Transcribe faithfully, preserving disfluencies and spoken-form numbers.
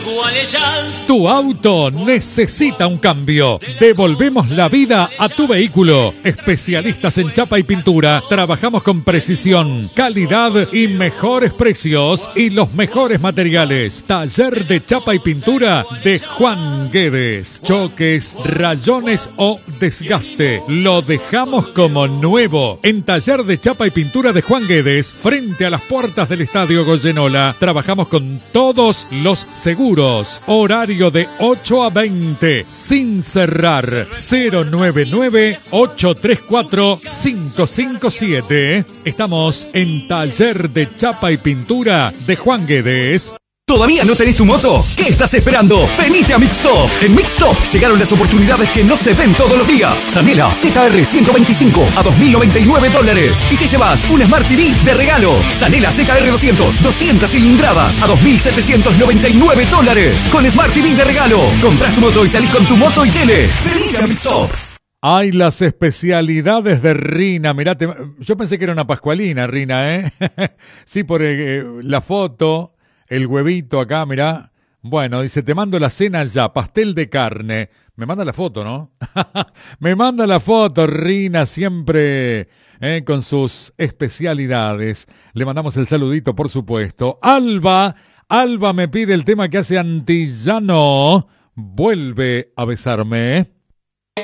Tu auto necesita un cambio. Devolvemos la vida a tu vehículo. Especialistas en chapa y pintura. Trabajamos con precisión, calidad y mejores precios y los mejores materiales. Taller de chapa y pintura de Juan Guedes. Choques, rayones o desgaste. Lo dejamos como nuevo. En Taller de chapa y pintura de Juan Guedes, frente a las puertas del Estadio Goyenola. Trabajamos con todos los seguros. Horario de ocho a veinte, sin cerrar. Cero nueve nueve, ocho tres cuatro, cinco cinco siete. Estamos en Taller de Chapa y Pintura de Juan Guedes. ¿Todavía no tenés tu moto? ¿Qué estás esperando? ¡Venite a Mixtop! En Mixtop llegaron las oportunidades que no se ven todos los días. Zanela Z R ciento veinticinco a dos mil noventa y nueve dólares. Y te llevas un Smart T V de regalo. Zanela Z R doscientos, doscientas cilindradas a dos mil setecientos noventa y nueve dólares. Con Smart T V de regalo. Comprás tu moto y salís con tu moto y tele. ¡Venite a Mixtop! Hay las especialidades de Rina. Mirá, te... yo pensé que era una pascualina, Rina, ¿eh? Sí, por eh, la foto... El huevito acá, mirá. Bueno, dice, te mando la cena ya, pastel de carne. Me manda la foto, ¿no? Me manda la foto, Rina, siempre eh, con sus especialidades. Le mandamos el saludito, por supuesto. Alba, Alba me pide el tema que hace Antillano. Vuelve a besarme.